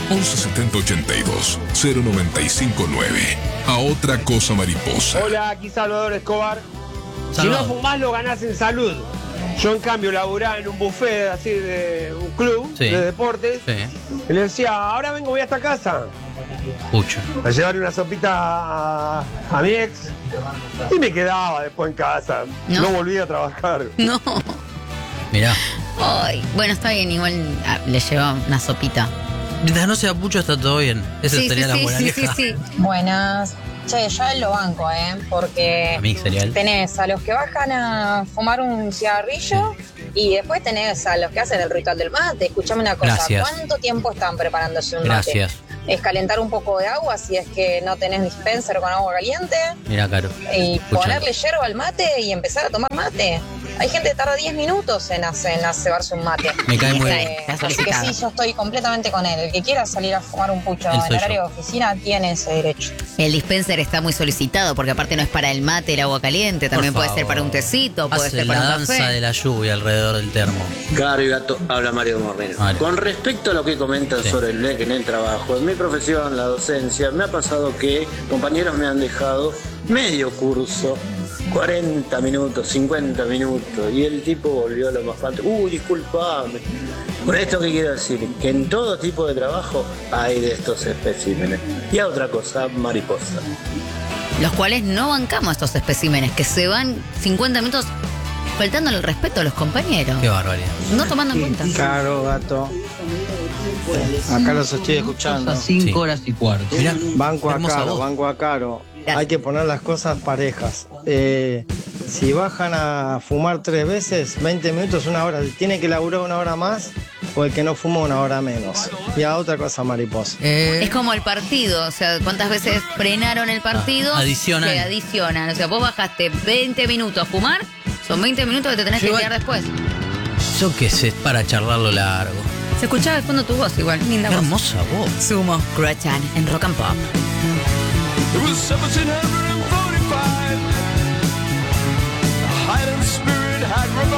1170 82 0959. A otra cosa mariposa. Hola, aquí Salvador Escobar. Salvador. Si no fumás, lo ganás en salud. Yo, en cambio, laburaba en un buffet así de un club Sí. de deportes. Sí. Y le decía, ahora vengo, voy hasta casa Pucho. a llevarle una sopita a mi ex. Y me quedaba después en casa. No. No volví a trabajar. No. Mirá. Ay, bueno, está bien, igual le lleva una sopita. Mientras no sea Pucho está todo bien. Esa Sí, sería sí, la sí, moraleja. sí. Buenas. Che, yo lo banco, porque A mí cereal. tenés a los que bajan a fumar un cigarrillo y después tenés a los que hacen el ritual del mate. Escuchame una cosa, Gracias. ¿cuánto tiempo están preparándose un mate? Gracias. Es calentar un poco de agua si es que no tenés dispenser con agua caliente Mirá, Caro. y Escucha. ponerle yerba al mate y empezar a tomar mate. Hay gente que tarda 10 minutos en cebarse un mate. Me cae muy Está bien. Está Así que solicitado. sí, yo estoy completamente con él. El que quiera salir a fumar un pucho Él en soy horario yo. de oficina tiene ese derecho. El dispenser está muy solicitado porque aparte no es para el mate, el agua caliente, también Por puede ser favor. para un tecito, puede Hace ser la para un danza café. de la lluvia alrededor del termo. Caro y Gato, habla Mario Moreno. Vale. Con respecto a lo que comentan Sí. sobre el NEC en el trabajo, en mi profesión, la docencia, me ha pasado que compañeros me han dejado medio curso, 40 minutos, 50 minutos, y el tipo volvió a lo más falta. Disculpame. Con esto que quiero decir, que en todo tipo de trabajo hay de estos especímenes. Y a otra cosa, mariposa. Los cuales no bancamos estos especímenes, que se van 50 minutos faltando el respeto a los compañeros. Qué barbaridad. No tomando en cuenta. Claro, Gato. Acá los estoy escuchando. 5 horas y cuarto. Mirá. Banco a Hermosa Caro, voz. banco a Caro. Gracias. Hay que poner las cosas parejas. Si bajan a fumar 3 veces, 20 minutos, 1 hora, ¿tiene que laburar 1 hora más o el que no fuma 1 hora menos? Y a otra cosa, mariposa. Es como el partido, o sea, ¿cuántas veces frenaron el partido? Adicional. Se adicionan, o sea, vos bajaste 20 minutos a fumar, son 20 minutos que te tenés Yo que igual- quedar después. Yo qué sé, para charlarlo largo. Se escuchaba de fondo tu voz igual, linda Qué voz. hermosa voz. Sumo, Gretchen en Rock and Pop. It was 1745. The Highland spirit had revived.